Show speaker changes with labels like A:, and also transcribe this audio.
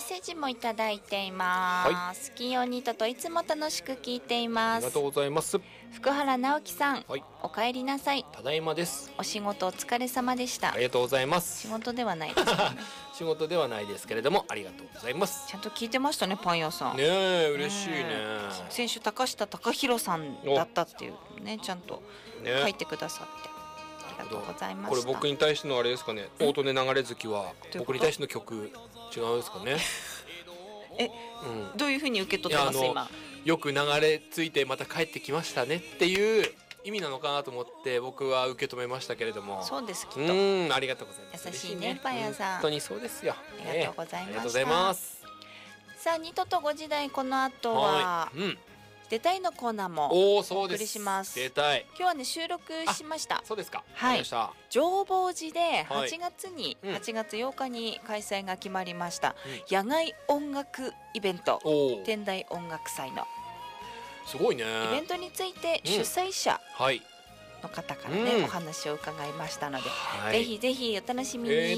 A: セージもいただいています。金曜ニートといつも楽しく聞いています。
B: ありがとうございます。
A: 福原直樹さん、
B: はい、
A: お帰りなさい。
B: ただいまです。
A: お仕事お疲れ様でした。
B: ありがとうございます。
A: 仕事ではないですよね。
B: 仕事ではないですけれども、ありがとうございます。
A: ちゃんと聞いてましたね、パン屋さん。
B: ねえ、嬉しいね。
A: 先週高下隆弘さんだったっていうね、ちゃんと書いてくださって、ありがとうございました。
B: これ僕に対してのあれですかね、大利根流れ月は僕に対しての曲違うんですかね。
A: どういう風に受け取ってます今。
B: よく流れ着いてまた帰ってきましたねっていう意味なのかなと思って僕は受け止めましたけれども。
A: そうです、きっと。
B: ありがとうございます。
A: 優しいね、パン屋さん。
B: 本当にそうですよ。
A: ありがとうございました。
B: ありがとうございます。
A: さあ、ニトと5時台、この後は出たいのコーナーもお送りします。
B: 出たい。
A: 今日はね、収録しました。
B: そうですか。
A: はい。浄法寺で8月8日に開催が決まりました、野外音楽イベント、天台音楽祭の
B: すごいね。
A: イベントについて主催者の方からね、お話を伺いましたので、ぜひぜひお楽しみに。